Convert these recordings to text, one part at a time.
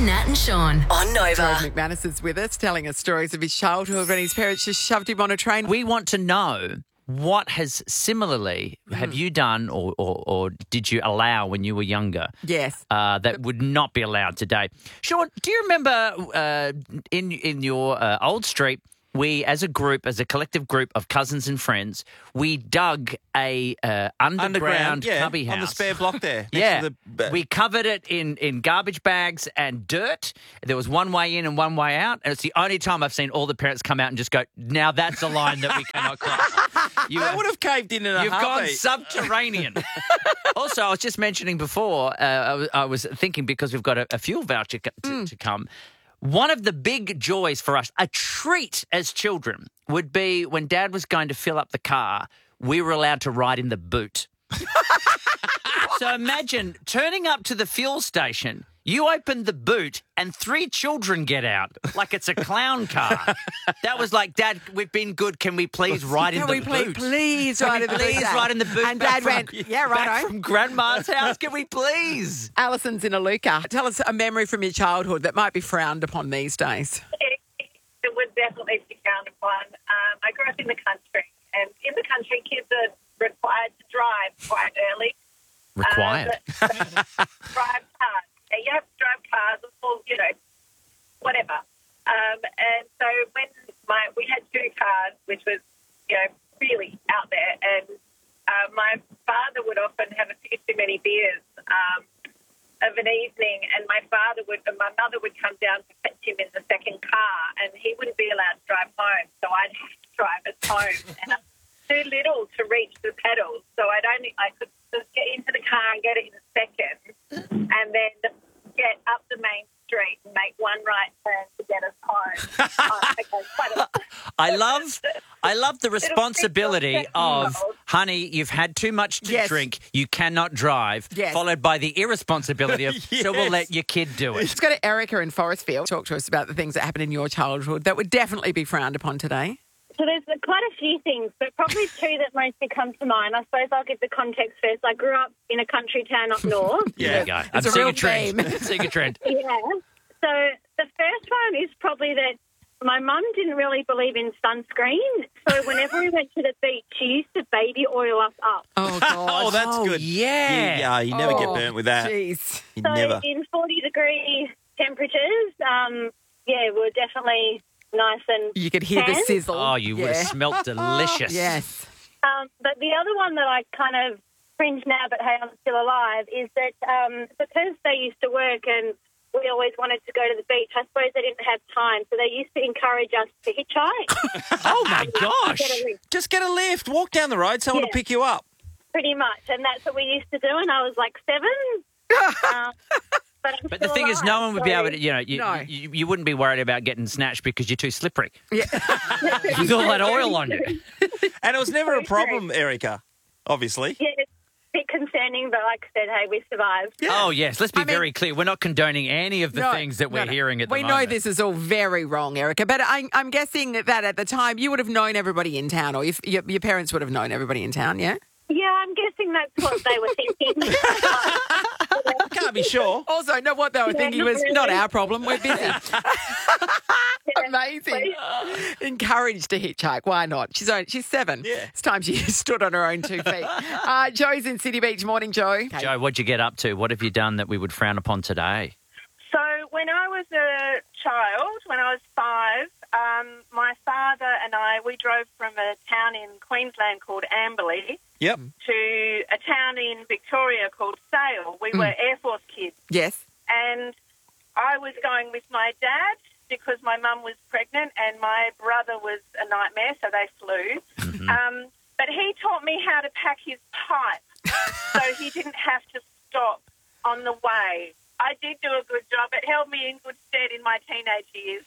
Nat and Sean on Nova. George McManus is with us, telling us stories of his childhood when his parents just shoved him on a train. We want to know what has similarly have you done or did you allow when you were younger? Yes. That would not be allowed today. Sean, do you remember in your old street, we as a group, as a collective group of cousins and friends, we dug a underground cubby house. On the spare block there. We covered it in garbage bags and dirt. There was one way in and one way out, and it's the only time I've seen all the parents come out and just go, now that's a line that we cannot cross. They would have caved in a You've gone heartbeat. subterranean. Also, I was just mentioning before, I was thinking because we've got a fuel voucher to come, one of the big joys for us, a treat as children, would be when Dad was going to fill up the car, we were allowed to ride in the boot. So imagine turning up to the fuel station, you open the boot and 3 children get out like it's a clown car. That was like, Dad, we've been good. Can we please ride in the boot? Please ride in the boot? Please ride in the boot. And Dad went, yeah, Back right. from Grandma's house. Can we please? Alison's in Aluka. Tell us a memory from your childhood that might be frowned upon these days. It would definitely be frowned upon. I grew up in the country, and in the country, kids are required to drive quite early. Required. Drive cars. You have to drive cars, or, whatever. And so when we had 2 cars, which was, really out there, and my father would often have a few too many beers of an evening, and my mother would come down to fetch him in the second car, and he wouldn't be allowed to drive home, so I'd have to drive us home. And I was too little to reach the pedals, so I could just get into the car and get it in a second, and then get up the main street and make one right turn to get us home. I love the responsibility of, honey, you've had too much to drink, you cannot drive, followed by the irresponsibility of, so we'll let your kid do it. Let's go to Erica in Forestfield. Talk to us about the things that happened in your childhood that would definitely be frowned upon today. So there's quite a few things, but probably 2 that mostly come to mind. I suppose I'll give the context first. I grew up in a country town up north. There you go. I'm It's a seeing real a trend. theme. Seeing a trend. Yeah. So the first one is probably that my mum didn't really believe in sunscreen. So whenever we went to the beach, she used to baby oil us up. Oh, God. Oh, that's good. Yeah. You never get burnt with that. Jeez. You So never. in 40-degree temperatures, we're definitely nice and You could hear the tan. sizzle. Oh, you would have smelt delicious. Yes. But the other one that I kind of cringe now, but hey, I'm still alive, is that because they used to work and we always wanted to go to the beach, I suppose they didn't have time, so they used to encourage us to hitchhike. Oh, my gosh. Get a lift, Just get a lift. Walk down the road. Someone will pick you up. pretty much, and that's what we used to do, and I was like 7. But the thing is, no one would be able to, No. you wouldn't be worried about getting snatched because you're too slippery. Yeah. With all that oil on you. And it was never a problem, Erica, obviously. Yeah, it's a bit concerning, but like I said, hey, we survived. Oh, yes. Let's be I mean- very clear. We're not condoning any of the things that we're hearing at the we moment. know this is all very wrong, Erica, but I'm guessing that at the time you would have known everybody in town, or your parents would have known everybody in town, yeah? Yeah, I'm guessing that's what they were thinking. Can't be sure. Also, no, what they were thinking not was, not really. our problem, we're busy. Amazing. Encouraged to hitchhike. Why not? She's 7. Yeah. It's time she stood on her own 2 feet. Joe's in City Beach. Morning, Joe. Joe, what'd you get up to? What have you done that we would frown upon today? So when I was a child, when I was 5, my father and we drove from a town in Queensland called Amberley Yep. to a town in Victoria called Sale. We were Air Force kids. Yes. And I was going with my dad because my mum was pregnant and my brother was a nightmare, so they flew. But he taught me how to pack his pipe so he didn't have to stop on the way. I did do a good job. It held me in good stead in my teenage years.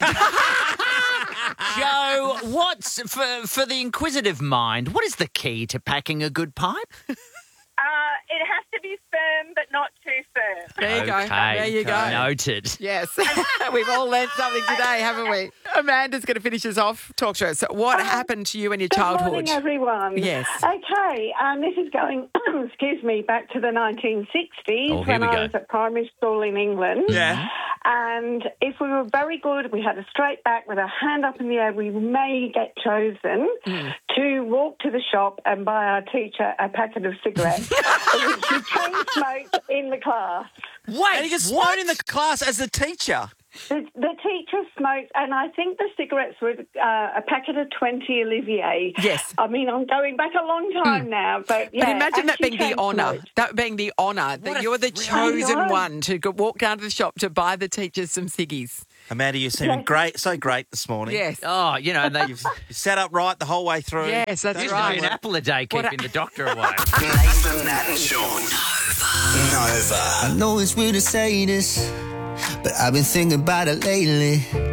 Joe, what's, for the inquisitive mind, what is the key to packing a good pipe? It has to be firm, but not too firm. There you go. Okay. There you go. Noted. Yes. We've all learnt something today, haven't we? Amanda's going to finish us off. Talk to us. What happened to you in your Good childhood? morning, everyone. Yes. Okay, this is going, excuse me, back to the 1960s Oh, here when we I go. was at primary school in England. Yeah. And if we were very good, we had a straight back with our hand up in the air, we may get chosen to walk to the shop and buy our teacher a packet of cigarettes, which she chain smoked in the class. Wait, And you get smoked in the class as the teacher. The teacher smoked, and I think the cigarettes were a packet of 20 Olivier. Yes. I mean, I'm going back a long time now, but yeah. But imagine and that she being the chain honour. smoked. That being the honour that a you're the thrill. chosen I know. one to go walk down to the shop to buy the teachers some ciggies. Amanda, you seem great, so great this morning. Yes. Oh, you know, they You sat upright the whole way through. Yes, that's used to be right. an apple a day What a- keeping the doctor away. Nathan, Nat and Sean. Nova. I know it's weird to say this, but I've been thinking about it lately.